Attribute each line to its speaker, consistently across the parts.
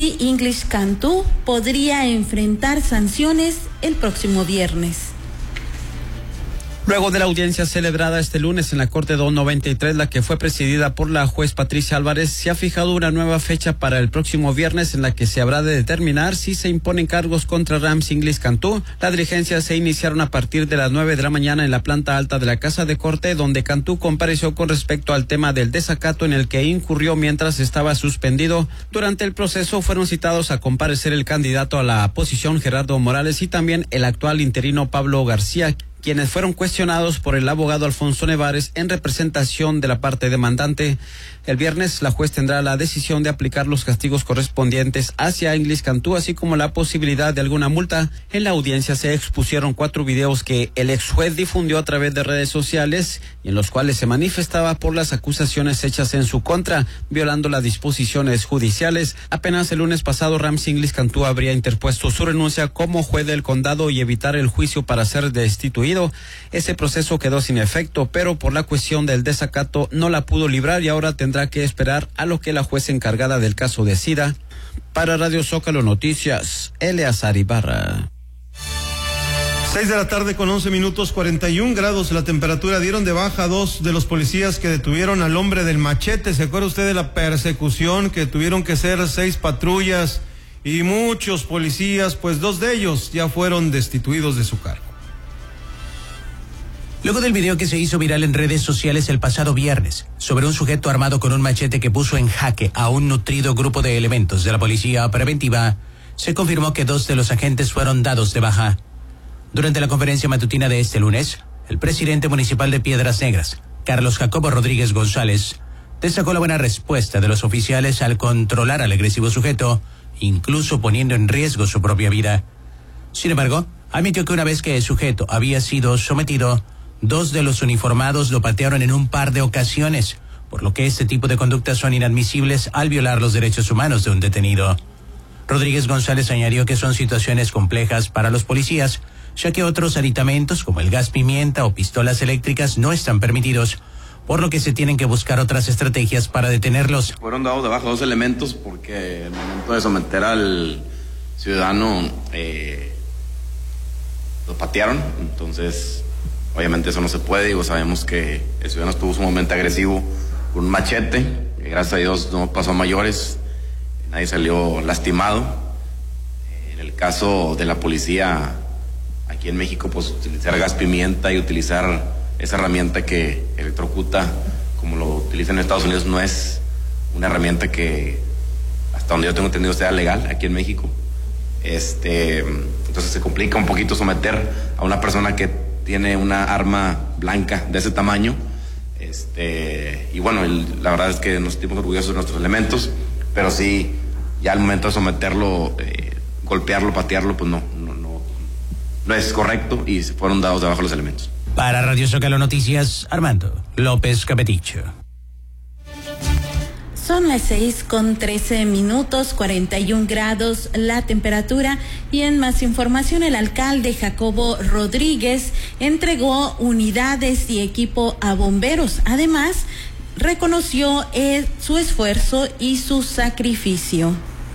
Speaker 1: Ramsey English Cantú podría enfrentar sanciones el próximo viernes.
Speaker 2: Luego de la audiencia celebrada este lunes en la Corte 293, la que fue presidida por la juez Patricia Álvarez, se ha fijado una nueva fecha para el próximo viernes en la que se habrá de determinar si se imponen cargos contra Ramsey English Cantú. Las diligencias se iniciaron a partir de las 9 de la mañana en la planta alta de la Casa de Corte, donde Cantú compareció con respecto al tema del desacato en el que incurrió mientras estaba suspendido. Durante el proceso fueron citados a comparecer el candidato a la posición Gerardo Morales y también el actual interino Pablo García, quienes fueron cuestionados por el abogado Alfonso Nevares en representación de la parte demandante. El viernes la juez tendrá la decisión de aplicar los castigos correspondientes hacia English Cantú, así como la posibilidad de alguna multa. En la audiencia se expusieron 4 videos que el ex juez difundió a través de redes sociales y en los cuales se manifestaba por las acusaciones hechas en su contra, violando las disposiciones judiciales. Apenas el lunes pasado, Ramsey English Cantú habría interpuesto su renuncia como juez del condado y evitar el juicio para ser destituido. Ese proceso quedó sin efecto, pero por la cuestión del desacato no la pudo librar y ahora tendrá que esperar a lo que la juez encargada del caso decida. Para Radio Zócalo Noticias, Eleazar Ibarra.
Speaker 3: 6 de la tarde con 11 minutos, 41 grados la temperatura. Dieron de baja a 2 de los policías que detuvieron al hombre del machete. ¿Se acuerda usted de la persecución que tuvieron que ser 6 patrullas y muchos policías? Pues 2 de ellos ya fueron destituidos de su cargo.
Speaker 4: Luego del video que se hizo viral en redes sociales el pasado viernes sobre un sujeto armado con un machete que puso en jaque a un nutrido grupo de elementos de la policía preventiva, se confirmó que 2 de los agentes fueron dados de baja. Durante la conferencia matutina de este lunes, el presidente municipal de Piedras Negras, Carlos Jacobo Rodríguez González, destacó la buena respuesta de los oficiales al controlar al agresivo sujeto, incluso poniendo en riesgo su propia vida. Sin embargo, admitió que una vez que el sujeto había sido sometido, 2 de los uniformados lo patearon en un par de ocasiones, por lo que este tipo de conductas son inadmisibles al violar los derechos humanos de un detenido. Rodríguez González añadió que son situaciones complejas para los policías, ya que otros aditamentos como el gas pimienta o pistolas eléctricas no están permitidos, por lo que se tienen que buscar otras estrategias para detenerlos.
Speaker 5: Fueron dados de baja 2 elementos porque al momento de someter al ciudadano lo patearon, entonces obviamente eso no se puede. Sabemos que el ciudadano estuvo sumamente agresivo con un machete, que gracias a Dios no pasó a mayores, nadie salió lastimado. En el caso de la policía aquí en México, pues utilizar gas pimienta y utilizar esa herramienta que electrocuta, como lo utilizan en Estados Unidos, no es una herramienta que, hasta donde yo tengo entendido, sea legal aquí en México. Entonces se complica un poquito someter a una persona que tiene una arma blanca de ese tamaño. Y bueno, la verdad es que nos sentimos orgullosos de nuestros elementos, pero sí, ya al momento de someterlo, golpearlo, patearlo, pues no es correcto y se fueron dados de baja los elementos.
Speaker 4: Para Radio Zócalo Noticias, Armando López Capeticho.
Speaker 1: Son las 6:13, 41 grados la temperatura. Y en más información, el alcalde Jacobo Rodríguez entregó unidades y equipo a bomberos. Además, reconoció su esfuerzo y su sacrificio.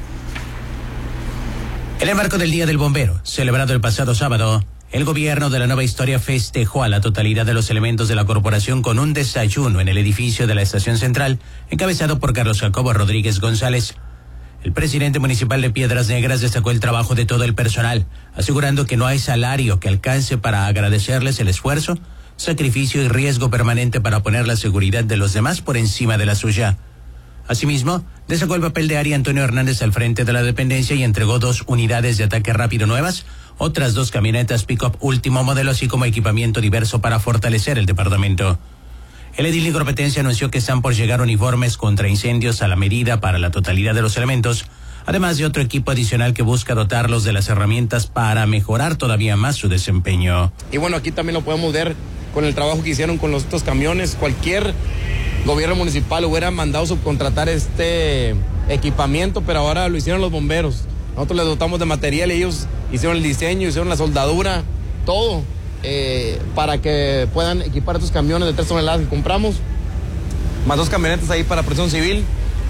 Speaker 4: En el marco del Día del Bombero, celebrado el pasado sábado, el gobierno de la Nueva Historia festejó a la totalidad de los elementos de la corporación con un desayuno en el edificio de la Estación Central, encabezado por Carlos Jacobo Rodríguez González. El presidente municipal de Piedras Negras destacó el trabajo de todo el personal, asegurando que no hay salario que alcance para agradecerles el esfuerzo, sacrificio y riesgo permanente para poner la seguridad de los demás por encima de la suya. Asimismo, destacó el papel de Ari Antonio Hernández al frente de la dependencia y entregó 2 unidades de ataque rápido nuevas, otras 2 camionetas pick-up último modelo, así como equipamiento diverso para fortalecer el departamento. El edil de competencia anunció que están por llegar uniformes contra incendios a la medida para la totalidad de los elementos, además de otro equipo adicional que busca dotarlos de las herramientas para mejorar todavía más su desempeño.
Speaker 6: Y bueno, aquí también lo podemos ver con el trabajo que hicieron con los otros camiones. Cualquier gobierno municipal hubiera mandado subcontratar este equipamiento, pero ahora lo hicieron los bomberos. Nosotros les dotamos de material y ellos hicieron el diseño, hicieron la soldadura, todo, para que puedan equipar estos camiones de 3 toneladas que compramos, más 2 camionetas ahí para protección civil,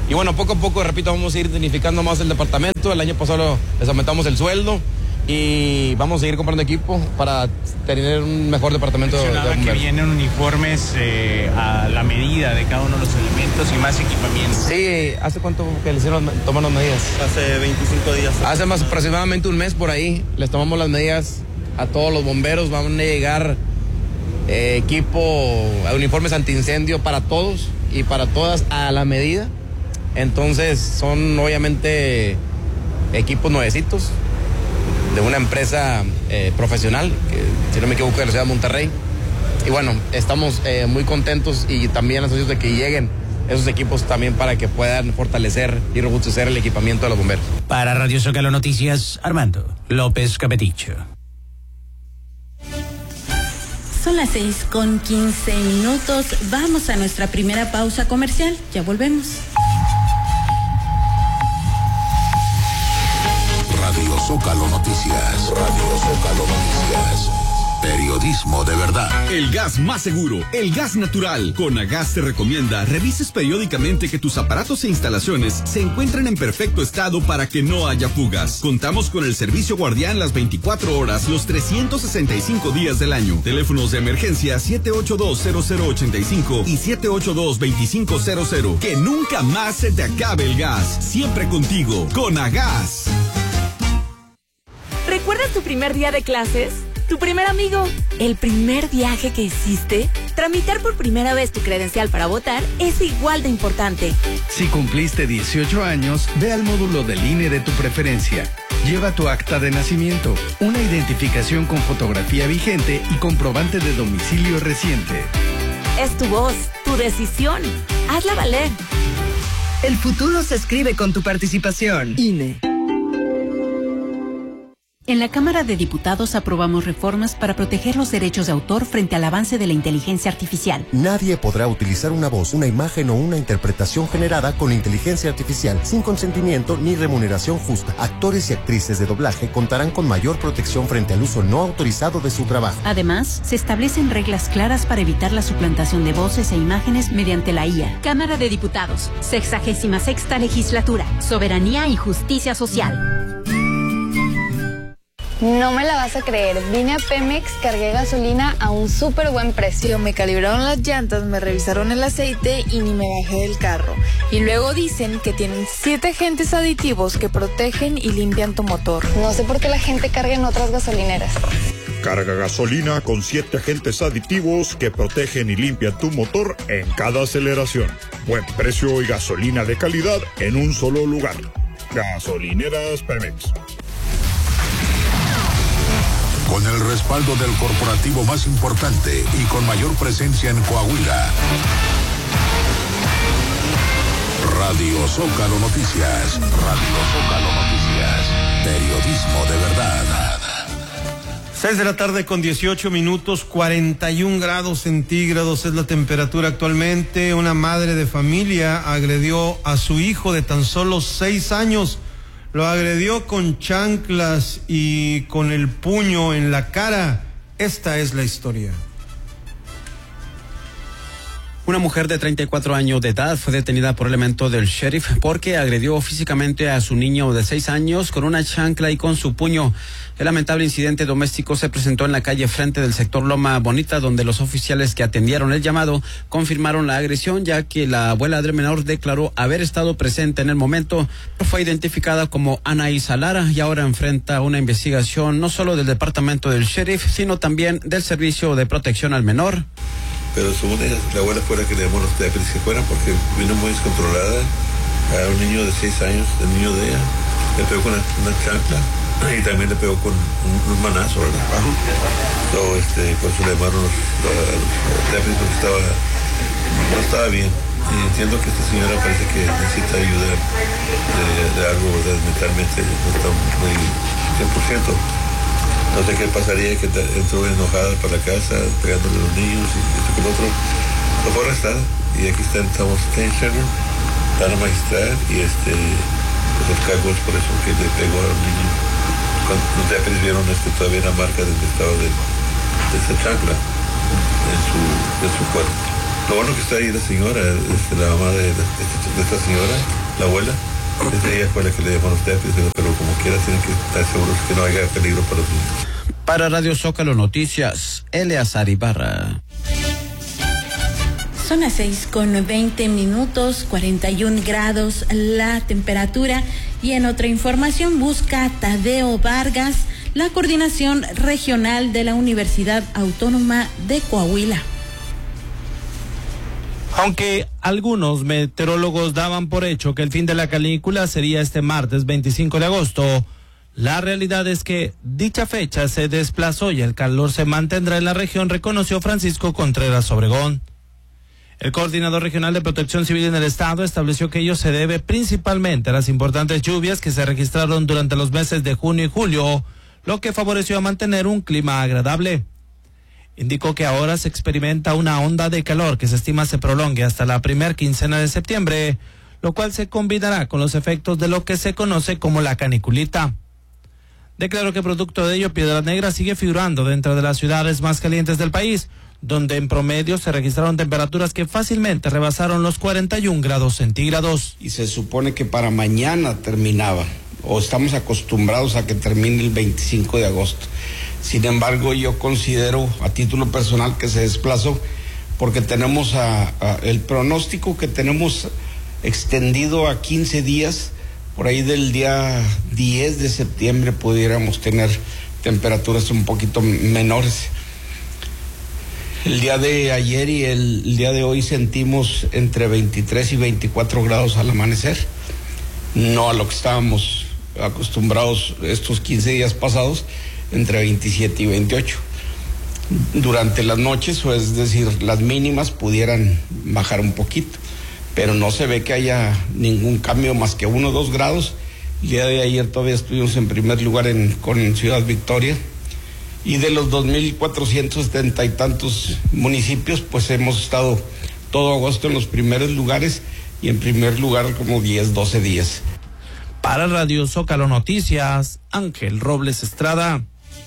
Speaker 6: Y bueno, poco a poco, repito, vamos a ir dignificando más el departamento. El año pasado les aumentamos el sueldo y vamos a seguir comprando equipo para tener un mejor departamento de bomberos.
Speaker 7: Que vienen uniformes a la medida de cada uno de los elementos y más equipamiento.
Speaker 6: Sí, ¿hace cuánto que le hicieron tomar las medidas?
Speaker 8: Hace 25 días.
Speaker 6: Hace más aproximadamente un mes por ahí les tomamos las medidas a todos los bomberos. Van a llegar equipo, uniformes antiincendio para todos y para todas a la medida. Entonces son obviamente equipos nuevecitos de una empresa profesional, que si no me equivoco de la ciudad de Monterrey. Y bueno, estamos muy contentos y también ansiosos de que lleguen esos equipos también para que puedan fortalecer y robustecer el equipamiento de los bomberos.
Speaker 4: Para Radio Zócalo Noticias, Armando López Capeticho.
Speaker 1: Son las 6:15. Vamos a nuestra primera pausa comercial. Ya volvemos.
Speaker 9: Radio Zócalo Noticias. Radio Zócalo Noticias. Periodismo de verdad.
Speaker 10: El gas más seguro, el gas natural. Conagas te recomienda revises periódicamente que tus aparatos e instalaciones se encuentren en perfecto estado para que no haya fugas. Contamos con el servicio guardián las 24 horas, los 365 días del año. Teléfonos de emergencia 782-0085 y 782-2500. Que nunca más se te acabe el gas. Siempre contigo, Conagas.
Speaker 11: ¿Recuerdas tu primer día de clases? ¿Tu primer amigo? ¿El primer viaje que hiciste? Tramitar por primera vez tu credencial para votar es igual de importante.
Speaker 12: Si cumpliste 18 años, ve al módulo del INE de tu preferencia. Lleva tu acta de nacimiento, una identificación con fotografía vigente y comprobante de domicilio reciente.
Speaker 11: Es tu voz, tu decisión. Hazla valer.
Speaker 13: El futuro se escribe con tu participación. INE.
Speaker 14: En la Cámara de Diputados aprobamos reformas para proteger los derechos de autor frente al avance de la inteligencia artificial.
Speaker 15: Nadie podrá utilizar una voz, una imagen o una interpretación generada con inteligencia artificial sin consentimiento ni remuneración justa. Actores y actrices de doblaje contarán con mayor protección frente al uso no autorizado de su trabajo.
Speaker 14: Además, se establecen reglas claras para evitar la suplantación de voces e imágenes mediante la IA. Cámara de Diputados, 66ª Legislatura, Soberanía y Justicia Social.
Speaker 16: No me la vas a creer, vine a Pemex, cargué gasolina a un súper buen precio.
Speaker 17: Me calibraron las llantas, me revisaron el aceite y ni me bajé del carro. Y luego dicen que tienen 7 agentes aditivos que protegen y limpian tu motor.
Speaker 16: No sé por qué la gente carga en otras gasolineras.
Speaker 18: Carga gasolina con 7 agentes aditivos que protegen y limpian tu motor en cada aceleración. Buen precio y gasolina de calidad en un solo lugar. Gasolineras Pemex.
Speaker 9: Con el respaldo del corporativo más importante y con mayor presencia en Coahuila. Radio Zócalo Noticias. Radio Zócalo Noticias. Periodismo de verdad.
Speaker 3: 6:18, 41 grados centígrados es la temperatura actualmente. Una madre de familia agredió a su hijo de tan solo 6 años. Lo agredió con chanclas y con el puño en la cara. Esta es la historia.
Speaker 2: Una mujer de 34 años de edad fue detenida por elementos del sheriff porque agredió físicamente a su niño de 6 años con una chancla y con su puño. El lamentable incidente doméstico se presentó en la calle frente del sector Loma Bonita, donde los oficiales que atendieron el llamado confirmaron la agresión, ya que la abuela del menor declaró haber estado presente en el momento. Fue identificada como Anaísa Lara y ahora enfrenta una investigación no solo del departamento del sheriff, sino también del Servicio de Protección al Menor.
Speaker 19: Pero según ella, la abuela fue la que le llamó a los diáperes que fueran porque vino muy descontrolada a un niño de 6 años, el niño de ella, le pegó con una chancla y también le pegó con un manazo, ¿verdad? Por eso le llamaron los diáperes porque no estaba bien. Y entiendo que esta señora parece que necesita ayuda de algo, ¿verdad? Mentalmente no está muy 100%. No sé qué pasaría, que entró enojada para la casa, pegándole a los niños y esto que lo otro. Lo fue arrestada y aquí estamos en Center, la magistrada y pues el cargo es por eso que le pegó a los niños. Cuando los diáperes vieron todavía la marca del estado de esa chancla en su cuerpo. Lo bueno que está ahí la señora, la mamá de esta señora. la abuela. Ella fue la que le dejó los tepes, pero como quiera tienen que estar seguros que no haya peligro para los niños.
Speaker 2: Para Radio Zócalo Noticias, Eleazar Ibarra.
Speaker 1: Son las 6:20, 41 grados la temperatura. Y en otra información, busca Tadeo Vargas la coordinación regional de la Universidad Autónoma de Coahuila.
Speaker 8: Aunque algunos meteorólogos daban por hecho que el fin de la canícula sería este martes 25 de agosto, la realidad es que dicha fecha se desplazó y el calor se mantendrá en la región, reconoció Francisco Contreras Obregón. El coordinador regional de Protección Civil en el estado estableció que ello se debe principalmente a las importantes lluvias que se registraron durante los meses de junio y julio, lo que favoreció a mantener un clima agradable. Indicó que ahora se experimenta una onda de calor que se estima se prolongue hasta la primera quincena de septiembre, lo cual se combinará con los efectos de lo que se conoce como la caniculita. Declaró que producto de ello Piedras Negras sigue figurando dentro de las ciudades más calientes del país, donde en promedio se registraron temperaturas que fácilmente rebasaron los 41 grados centígrados.
Speaker 20: Y se supone que para mañana terminaba, o estamos acostumbrados a que termine el 25 de agosto. Sin embargo, yo considero a título personal que se desplazó porque tenemos el pronóstico que tenemos extendido a 15 días, por ahí del día 10 de septiembre pudiéramos tener temperaturas un poquito menores. El día de ayer y el día de hoy sentimos entre 23 y 24 grados al amanecer, no a lo que estábamos acostumbrados estos 15 días pasados, entre 27 y 28. Durante las noches, o es decir, las mínimas pudieran bajar un poquito, pero no se ve que haya ningún cambio más que 1 o 2 grados. El día de ayer todavía estuvimos en primer lugar con Ciudad Victoria, y de los 2.470 y tantos municipios, pues hemos estado todo agosto en los primeros lugares y en primer lugar como 10, 12 días.
Speaker 8: Para Radio Zócalo Noticias, Ángel Robles Estrada.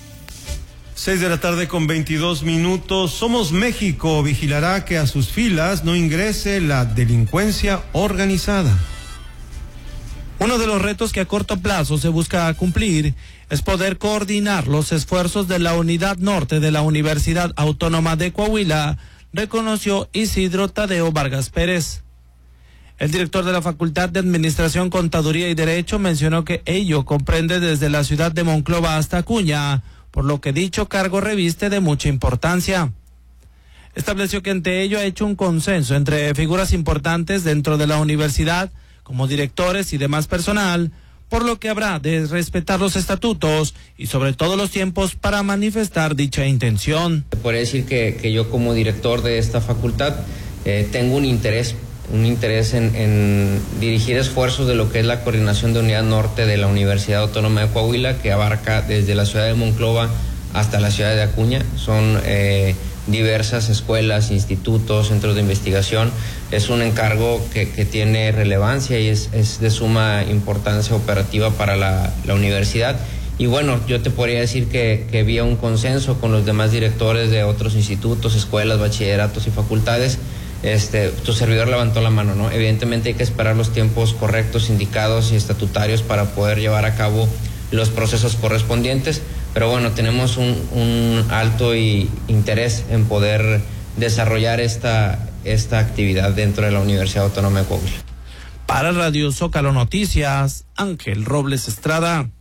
Speaker 3: 6:22. Somos México vigilará que a sus filas no ingrese la delincuencia organizada.
Speaker 8: Uno de los retos que a corto plazo se busca cumplir es poder coordinar los esfuerzos de la Unidad Norte de la Universidad Autónoma de Coahuila, reconoció Isidro Tadeo Vargas Pérez. El director de la Facultad de Administración, Contaduría y Derecho mencionó que ello comprende desde la ciudad de Monclova hasta Acuña, por lo que dicho cargo reviste de mucha importancia. Estableció que ante ello ha hecho un consenso entre figuras importantes dentro de la universidad, como directores y demás personal, por lo que habrá de respetar los estatutos y sobre todo los tiempos para manifestar dicha intención.
Speaker 21: Podría decir que yo como director de esta facultad tengo un interés en dirigir esfuerzos de lo que es la coordinación de Unidad Norte de la Universidad Autónoma de Coahuila, que abarca desde la ciudad de Monclova hasta la ciudad de Acuña. Son diversas escuelas, institutos, centros de investigación. Es un encargo que tiene relevancia y es de suma importancia operativa para la universidad. Y bueno, yo te podría decir que había un consenso con los demás directores de otros institutos, escuelas, bachilleratos y facultades. Tu servidor levantó la mano, ¿no? Evidentemente hay que esperar los tiempos correctos, indicados y estatutarios para poder llevar a cabo los procesos correspondientes, pero bueno, tenemos un alto interés en poder desarrollar esta actividad dentro de la Universidad Autónoma de Coahuila.
Speaker 8: Para Radio Zócalo Noticias, Ángel Robles Estrada.